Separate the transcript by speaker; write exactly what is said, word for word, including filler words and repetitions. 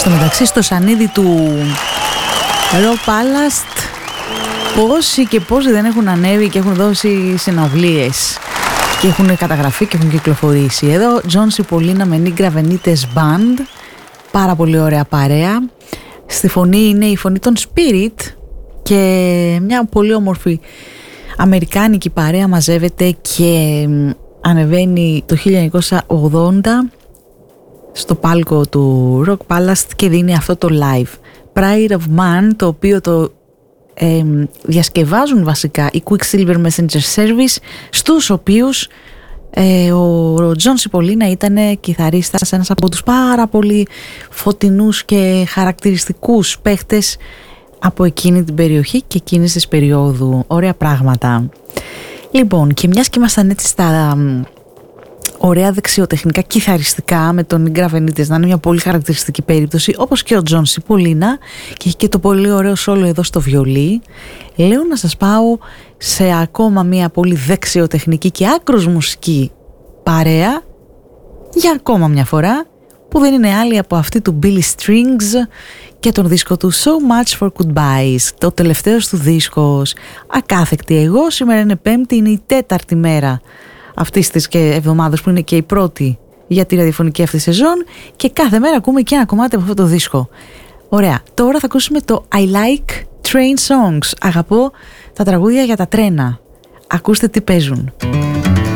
Speaker 1: Στο μεταξύ, στο σανίδι του Rock Palace, πόσοι και πόσοι δεν έχουν ανέβει και έχουν δώσει συναυλίες και έχουν καταγραφεί και έχουν κυκλοφορήσει. Εδώ John Cipollina με Nigra Benitez Band, πάρα πολύ ωραία παρέα. Στη φωνή είναι η φωνή των Spirit και μια πολύ όμορφη αμερικάνικη παρέα μαζεύεται και ανεβαίνει το χίλια εννιακόσια ογδόντα στο πάλκο του Rock Palace και δίνει αυτό το live Pride of Man, το οποίο το ε, διασκευάζουν βασικά η Quicksilver Messenger Service, στους οποίους ε, ο John Cipollina ήταν κιθαρίστας, ένας από τους πάρα πολύ φωτεινούς και χαρακτηριστικούς παίχτες από εκείνη την περιοχή και εκείνης της περίοδου. Ωραία πράγματα. Λοιπόν, και μιας και ήμασταν έτσι στα ωραία δεξιοτεχνικά κιθαριστικά, με τον Nigra Benitez να είναι μια πολύ χαρακτηριστική περίπτωση, όπως και ο John Cipollina, και έχει και το πολύ ωραίο σόλο εδώ στο βιολί, λέω να σας πάω σε ακόμα μια πολύ δεξιοτεχνική και άκρος μουσική παρέα για ακόμα μια φορά, που δεν είναι άλλη από αυτή του Billy Strings και τον δίσκο του So Much For Goodbyes, το τελευταίος του δίσκος. Ακάθεκτη εγώ, σήμερα είναι Πέμπτη, είναι η τέταρτη μέρα αυτής της και εβδομάδας, που είναι και η πρώτη για τη ραδιοφωνική αυτή σεζόν, και κάθε μέρα ακούμε και ένα κομμάτι από αυτό το δίσκο. Ωραία, τώρα θα ακούσουμε το I Like Train Songs. Αγαπώ τα τραγούδια για τα τρένα. Ακούστε τι παίζουν.